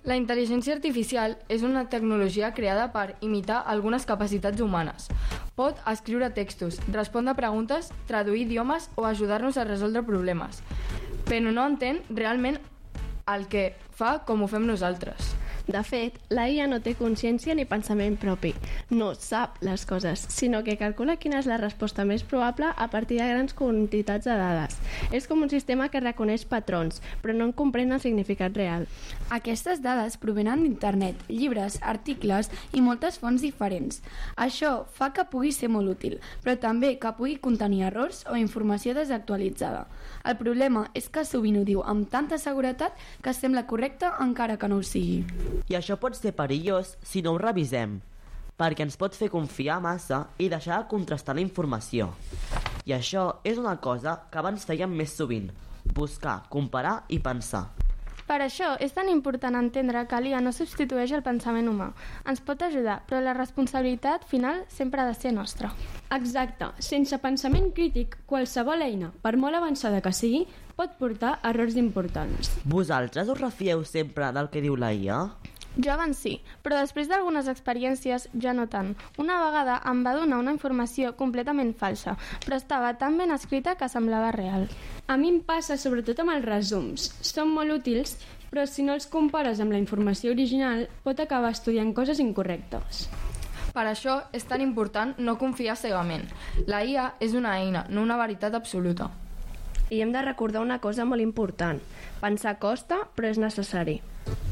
La intel·ligència artificial és una tecnologia creada per imitar algunes capacitats humanes. Pot escriure textos, respondre preguntes, traduir idiomes o ajudar-nos a resoldre problemes, però no entén realment el que fa com ho fem nosaltres. De fet, la IA no té consciència ni pensament propi. No sap les coses, sinó que calcula quina és la resposta més probable a partir de grans quantitats de dades. És com un sistema que reconeix patrons, però no en comprèn el significat real. Aquestes dades provenen d'internet, llibres, articles i moltes fonts diferents. Això fa que pugui ser molt útil, però també que pugui contenir errors o informació desactualitzada. El problema és que sovint ho diu amb tanta seguretat que sembla correcte encara que no ho sigui. I això pot ser perillós si no ho revisem, perquè ens pot fer confiar massa i deixar de contrastar la informació. I això és una cosa que abans fèiem més sovint, buscar, comparar i pensar. Per això és tan important entendre que l'IA no substitueix el pensament humà. Ens pot ajudar, però la responsabilitat final sempre ha de ser nostra. Exacte. Sense pensament crític, qualsevol eina, per molt avançada que sigui, pot portar errors importants. Vosaltres us refieu sempre del que diu la IA? Jo abans sí, però després d'algunes experiències ja no tant. Una vegada em va donar una informació completament falsa, però estava tan ben escrita que semblava real. A mi em passa sobretot amb els resums. Són molt útils, però si no els compares amb la informació original, pot acabar estudiant coses incorrectes. Per això és tan important no confiar cegament. La IA és una eina, no una veritat absoluta. I hem de recordar una cosa molt important. Pensar costa, però és necessari.